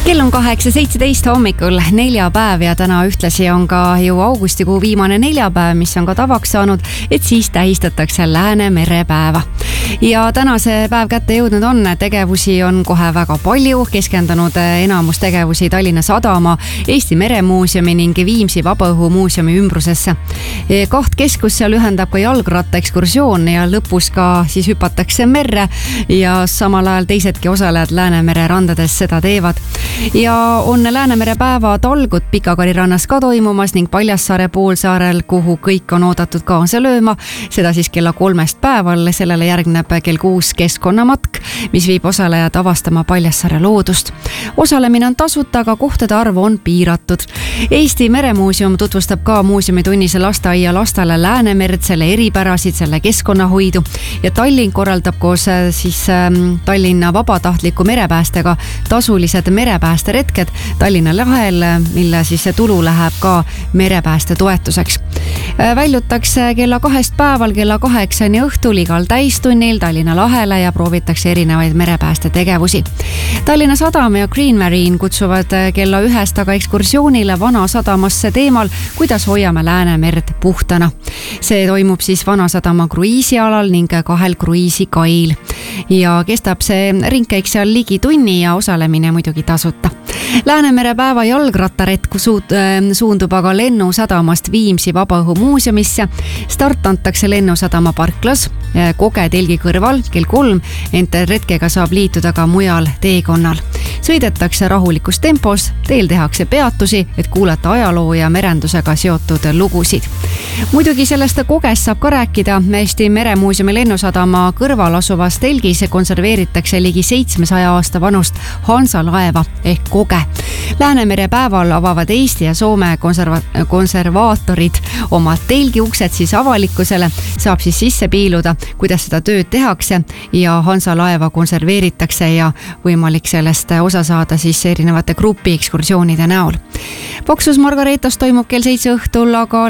Kell on 8:17 hommikul, neljapäev ja täna ühtlasi on ka ju augustikuu viimane neljapäev, mis on ka tavaks saanud, et siis tähistatakse Läänemere päeva. Ja täna see päev kätte jõudnud on, tegevusi on kohe väga palju, keskendunud enamus tegevusi Tallinna Sadama, Eesti Meremuuseumi ning Viimsi Vabaõhumuuseumi ümbrusesse. Kaht keskust seal ühendab ka jalgratta ekskursioon ja lõpus ka siis hüpatakse merre ja samal ajal teisedki osalejad Läänemere randades seda teevad. Ja on Läänemere päeva talgud Pikakari rannas ka toimumas ning Paljassaare poolsaarel, kuhu kõik on oodatud kaasa lööma. Seda siis kella 3 päeval, sellele järgneb kell 6 keskkonnamatk, mis viib osalejad avastama Paljassaare loodust. Osalemine on tasuta, aga kohtade arv on piiratud. Eesti Meremuuseum tutvustab ka muuseumitunnisel lasteaia lastele Läänemerd, selle eripärasid, selle keskkonnahoidu ja Tallinn korraldab koos siis Tallinna vabatahtliku merepäästega tasulised merepäästeretked Tallinna lahel, mille siis see tulu läheb ka merepääste toetuseks. Väljutakse kella 2 päeval kella 8 õhtul igal täistunnil Tallinna lahele ja proovitakse erinevaid merepääste tegevusi. Tallinna Sadam ja Green Marine kutsuvad kella 1 aga ekskursioonile Vanasadamasse teemal, kuidas hoiame Läänemerd puhtana. See toimub siis Vanasadama kruiisialal ning 2 kruiisikail. Ja kestab see ringkäik seal ligi tunni ja osalemine muidugi tasuta. Läänemere päeva jalgrattaretk suundub aga Lennusadamast Viimsi Vabaõhumuuseumisse. Start antakse Lennusadama parklas Koge telgi kõrval kell 3, ent retkega saab liituda ka mujal teekonnal. Sõidetakse rahulikus tempos, teel tehakse peatusi, et kuulata ajaloo ja merendusega seotud lugusid. Muidugi sellest Kogest saab ka rääkida. Eesti Meremuuseumi Lennusadama kõrval asuvas telgis konserveeritakse ligi 700 aasta vanust Hansalaeva ehk Koge. Läänemere päeval avavad Eesti ja Soome konservaatorid oma telgi uksed siis avalikkusele, saab siis sisse piiluda, kuidas seda tööd tehakse ja Hansalaeva konserveeritakse ja võimalik sellest osa saada siis erinevate grupi ekskursioonide näol. Paksus Margareetas toimub kell 7 õhtul aga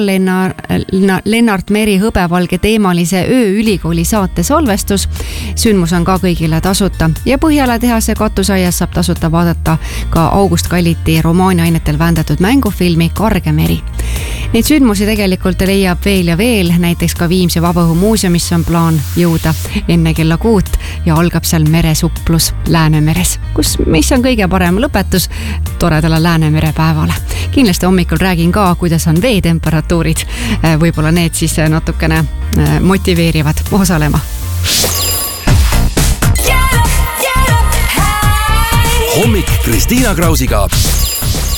Lennart Meri hõbevalge teemalise ööülikooli saate salvestus. Sündmus on ka kõigile tasuta ja Põhjala tehase katusaias saab tasuta vaadata ka August Kalliti romaaniainetel väändatud mängufilmi Karge meri. Neid sündmusi tegelikult leiab veel ja veel, näiteks ka Viimsi Vabaõhumuuseumisse on plaan jõuda enne kella 6 ja algab seal meresuplus Läänemeres, mis on kõige parem lõpetus toredale Läänemere päevale. Kindlasti hommikul räägin ka, kuidas on veetemperatuurid, võib-olla need siis natukene motiveerivad osalema. Hommik Kristiina Krausiga.